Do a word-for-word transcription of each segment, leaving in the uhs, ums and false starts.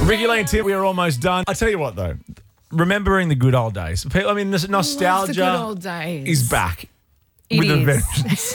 Ricky Lee and Tim, we are almost done. I tell you what, though, remembering the good old days. People, I mean, this nostalgia the good old days. is back It with a is. vengeance.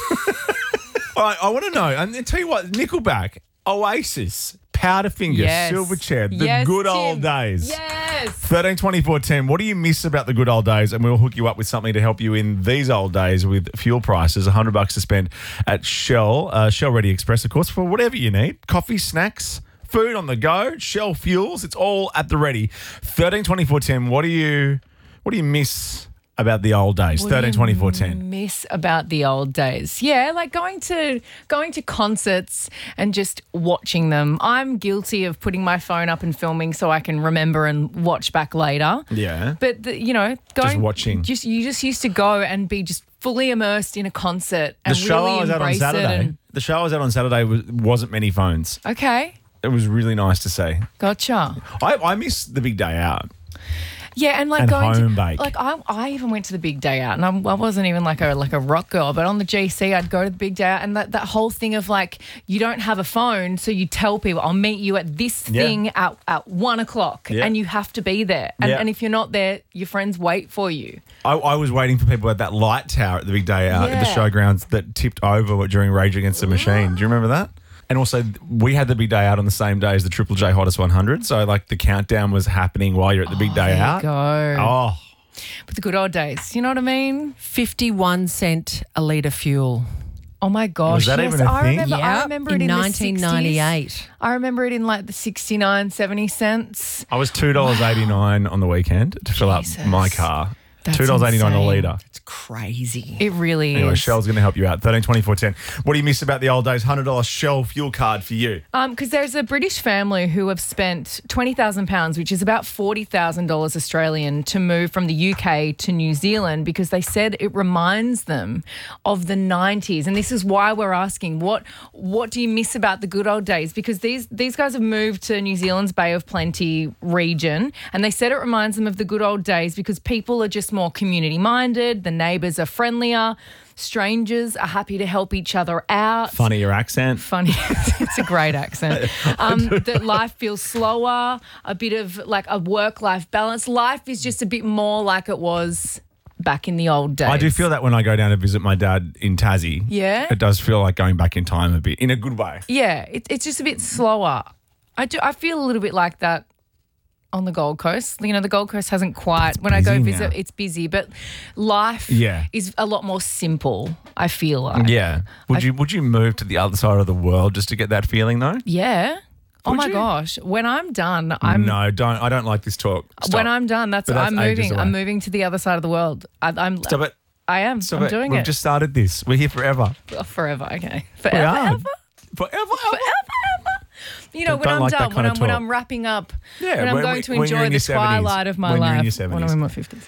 All right, I want to know, and I tell you what, Nickelback, Oasis, Powderfinger, Yes. Silverchair, the Yes, good Tim. old days. Yes. thirteen twenty-four ten. What do you miss about the good old days? And we'll hook you up with something to help you in these old days with fuel prices. one hundred bucks to spend at Shell, uh, Shell Ready Express, of course, for whatever you need. Coffee, snacks, food on the go, Shell fuels. It's all at the ready. thirteen twenty-four ten. What do you, what do you miss about the old days? What do you thirteen twenty-four ten. Miss about the old days. Yeah, like going to going to concerts and just watching them. I'm guilty of putting my phone up and filming so I can remember and watch back later. Yeah. But the, you know, going watching. Just you just used to go and be just fully immersed in a concert The and show really I was at on embrace it. Saturday. And, The show I was at on Saturday was, wasn't many phones. okay, It was really nice to see. gotcha. I, I miss the big day out. Yeah, and like And going home to bake. like I, I even went to the big day out, and I'm, I wasn't even like a like a rock girl, but on the G C, I'd go to the big day out, and that, that whole thing of like you don't have a phone, so you tell people I'll meet you at this Yeah. thing at, at one o'clock, Yeah. and you have to be there, and, Yeah. and if you're not there, your friends wait for you. I, I was waiting for people at that light tower at the big day out at the Yeah. showgrounds that tipped over during Rage Against the Machine. Do you remember that? And also, we had the big day out on the same day as the Triple J Hottest one hundred. So, like, the countdown was happening while you're at the big day There you out. go. Oh, But the good old days, you know what I mean? fifty-one cent a litre fuel. Oh my gosh! Was that yes, even a I thing? remember. I Yep, remember it in in nineteen ninety-eight. The sixties. I remember it in like the sixty-nine, seventy cents. I was two dollars eighty-nine on the weekend to fill up Jesus. my car. That's two dollars eighty-nine a insane. litre. It's crazy. It really Anyway, is. Shell's going to help you out. thirteen twenty-four ten. What do you miss about the old days? one hundred dollars Shell fuel card for you. Um, because there's a British family who have spent twenty thousand pounds, which is about forty thousand dollars Australian, to move from the U K to New Zealand because they said it reminds them of the nineties. And this is why we're asking, what what do you miss about the good old days? Because these these guys have moved to New Zealand's Bay of Plenty region, and they said it reminds them of the good old days because people are just more community-minded, the neighbours are friendlier, strangers are happy to help each other out. Funny your accent. Funny. It's a great accent. Um, that life feels slower, a bit of like a work-life balance. Life is just a bit more like it was back in the old days. I do feel that when I go down to visit my dad in Tassie. Yeah? It does feel like going back in time a bit, in a good way. Yeah, it, it's just a bit slower. I do. I feel a little bit like that on the Gold Coast. You know, the Gold Coast hasn't quite. When I go busy visit, now. it's busy, but life Yeah. is a lot more simple. I feel like. Yeah. Would you would you move to the other side of the world just to get that feeling though? Yeah. Oh Would my you? gosh! When I'm done, I'm no, don't. I don't like this talk. Stop. When I'm done, that's, But that's I'm ages moving. I'm away. moving to the other side of the world. I, I'm. Stop it. I am. Stop I'm it. doing We've it just started this. We're here forever. Oh, forever. Okay, We forever. are. Ever? Forever. Forever. Ever. You know, Don't- when don't I'm like that done, kind when of I'm when talk. I'm wrapping up, Yeah, when I'm when going we- to when you're enjoy in the your seventies, twilight of my when you're in life your when I'm in seventies. my fifties.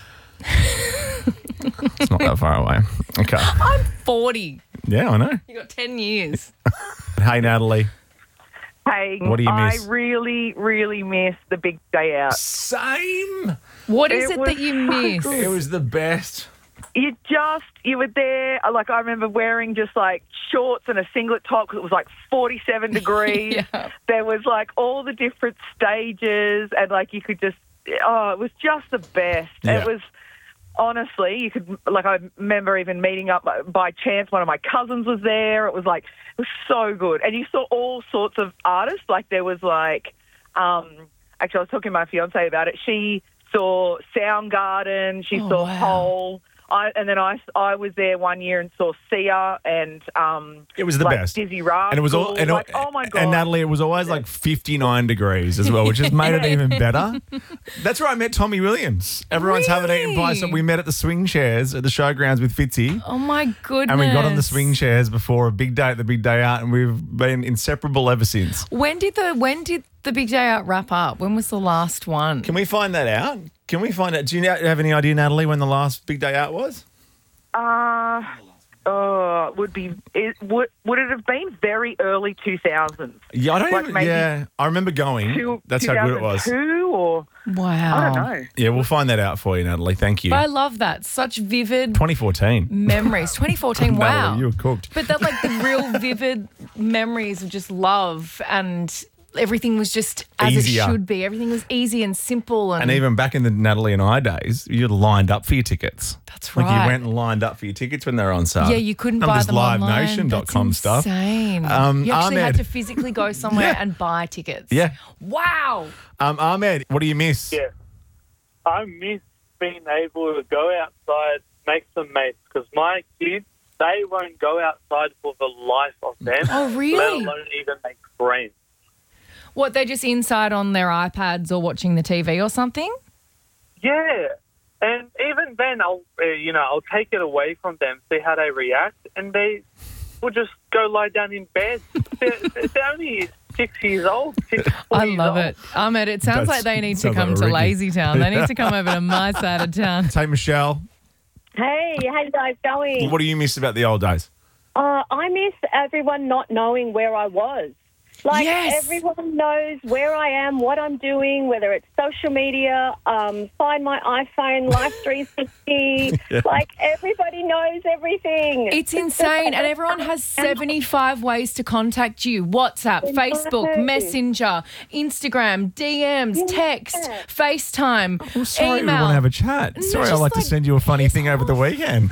It's not that far away. Okay. I'm forty. Yeah, I know. You got ten years. Hey, Natalie. Hey, What do you I miss? really, really miss the big day out. Same. What is It it, was that you miss? It was the best. You just, you were there, like I remember wearing just like shorts and a singlet top because it was like forty-seven degrees. Yeah. There was like all the different stages and like you could just, oh, it was just the best. Yeah. It was, honestly, you could, like I remember even meeting up by chance, one of my cousins was there. It was like, it was so good. And you saw all sorts of artists. Like there was like, um, actually I was talking to my fiance about it. She saw Soundgarden, she Oh, saw wow. Hole. I, and then I, I was there one year and saw Sia and um, It was the like best. Dizzy Rascal. And it was all, and, like, oh my god! And Natalie, it was always like fifty-nine degrees as well, which just made it even better. That's where I met Tommy Williams. Everyone's having eaten pie, so Really? we met at the swing chairs at the showgrounds with Fitzy. Oh my goodness! And we got on the swing chairs before a big day at the big day out, and we've been inseparable ever since. When did the when did the big day out wrap up? When was the last one? Can we find that out? Can we find out? Do you have any idea, Natalie, when the last big day out was? Uh, oh, would be it would would it have been very early two thousands? Yeah, I don't Like even. maybe Yeah, I remember going. Two, That's how good it was. two thousand two or Wow. I don't know. Yeah, we'll find that out for you, Natalie. Thank you. But I love that. Such vivid twenty fourteen. memories. twenty fourteen, wow. Natalie, you were cooked. But that like the real vivid memories of just love and everything was just as Easier. it should be. Everything was easy and simple. And, And even back in the Natalie and I days, you lined up for your tickets. That's Like right. you went and lined up for your tickets when they were on sale. yeah, you couldn't None buy of this them live online. nation dot com That's stuff. insane. Um, you actually Ahmed. had to physically go somewhere Yeah. and buy tickets. Yeah. Wow. Um, Ahmed, what do you miss? Yeah. I miss being able to go outside, make some mates, because my kids, they won't go outside for the life of them. Oh, really? Let alone even make friends. What, they're just inside on their iPads or watching the T V or something? Yeah. And even then, I'll, uh, you know, I'll take it away from them, see how they react, and they will just go lie down in bed. they're, they're only six years old. Six, four I years love old. it. Ahmed, it sounds That's- like they need to sounds come like to Ricky. Lazy Town. They need to come over to my side of town. Hey, Michelle, Hey, how you guys going? what do you miss about the old days? Uh, I miss everyone not knowing where I was. Like, Yes. everyone knows where I am, what I'm doing, whether it's social media, um, find my iPhone, Life three sixty. Like, everybody knows everything. It's insane. And everyone has seventy-five ways to contact you. WhatsApp, Facebook, Messenger, Instagram, D Ms, text, FaceTime, Well, sorry, email. we want to have a chat. No, Sorry, I'd just like to like- send you a funny thing over the weekend.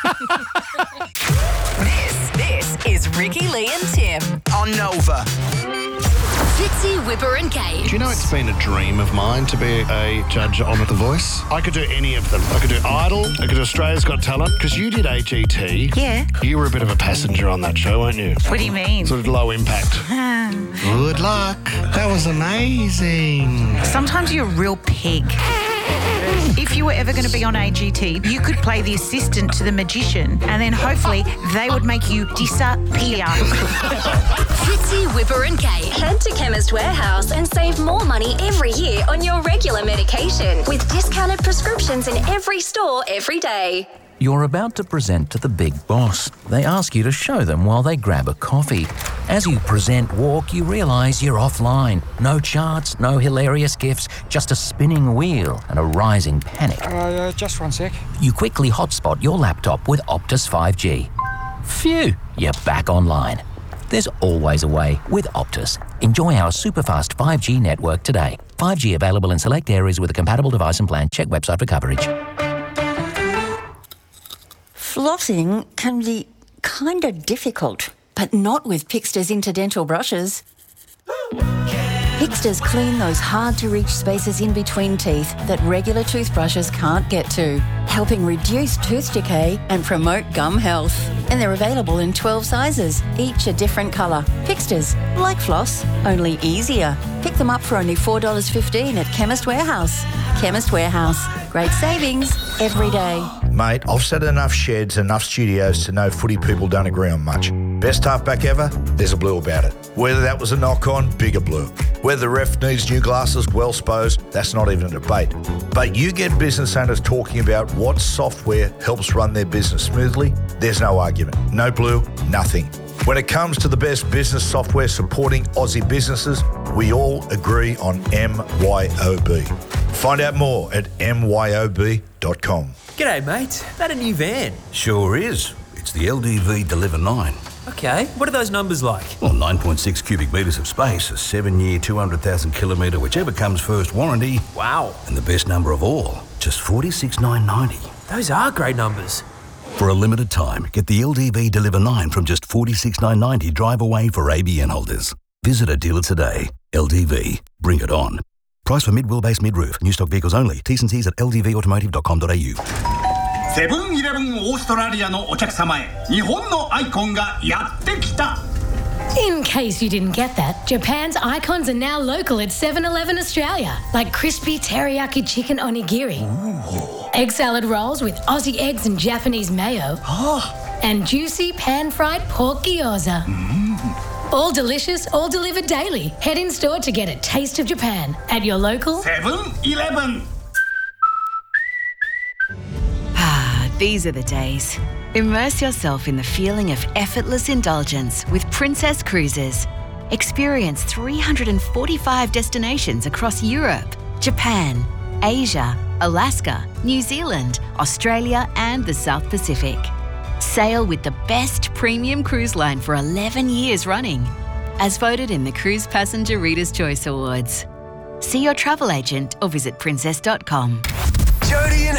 This, this is Ricky, Lee and Tim. On Nova. Fitzy, Whipper and Kate. Do you know it's been a dream of mine to be a judge on The Voice? I could do any of them. I could do Idol. I could do Australia's Got Talent. Because you did A G T. Yeah. You were a bit of a passenger on that show, weren't you? What do you mean? Sort of low impact. Good luck. That was amazing. Sometimes you're a real pig. If you were ever going to be on A G T, you could play the assistant to the magician, and then hopefully they would make you disappear. Fitzy, Whipper and Kate. Head to Chemist Warehouse and save more money every year on your regular medication with discounted prescriptions in every store every day. You're about to present to the big boss. They ask you to show them while they grab a coffee. As you present walk, you realise you're offline. No charts, no hilarious gifs, just a spinning wheel and a rising panic. Uh, just one sec. You quickly hotspot your laptop with Optus five G. Phew, you're back online. There's always a way with Optus. Enjoy our super-fast five G network today. five G available in select areas with a compatible device and plan. Check website for coverage. Flossing can be kind of difficult, but not with Pixter's Interdental brushes. Pixter's clean those hard-to-reach spaces in between teeth that regular toothbrushes can't get to, helping reduce tooth decay and promote gum health. And they're available in twelve sizes, each a different colour. Pixter's, like floss, only easier. Pick them up for only four dollars fifteen at Chemist Warehouse. Chemist Warehouse. Great savings every day. Mate, I've sat in enough sheds, enough studios to know footy people don't agree on much. Best halfback ever? There's a blue about it. Whether that was a knock-on, bigger blue. Whether the ref needs new glasses, well sposed, that's not even a debate. But you get business owners talking about what software helps run their business smoothly, there's no argument. No blue, nothing. When it comes to the best business software supporting Aussie businesses, we all agree on M Y O B. Find out more at M Y O B dot com. G'day, mate. That a new van? Sure is. It's the L D V Deliver nine. Okay, what are those numbers like? Well, nine point six cubic metres of space, a seven-year, two hundred thousand kilometre, whichever comes first warranty. Wow. And the best number of all, just forty-six thousand nine hundred ninety. Those are great numbers. For a limited time, get the L D V Deliver nine from just forty-six thousand nine hundred ninety drive away for A B N holders. Visit a dealer today. L D V. Bring it on. Price for mid-wheelbase mid-roof. New stock vehicles only. T's and C's at l d v automotive dot com dot a u. セブンイレブンオーストラリアのお客様へ日本のアイコンがやってきた In case you didn't get that, Japan's icons are now local at seven eleven Australia, like crispy teriyaki chicken onigiri, egg salad rolls with Aussie eggs and Japanese mayo, and juicy pan-fried pork gyoza. All delicious, all delivered daily. Head in store to get a taste of Japan at your local seven eleven. Ah, these are the days. Immerse yourself in the feeling of effortless indulgence with Princess Cruises. Experience three hundred forty-five destinations across Europe, Japan, Asia, Alaska, New Zealand, Australia, and the South Pacific. Sail with the best premium cruise line for eleven years running. as voted in the Cruise Passenger Reader's Choice Awards. See your travel agent or visit princess dot com. Jody and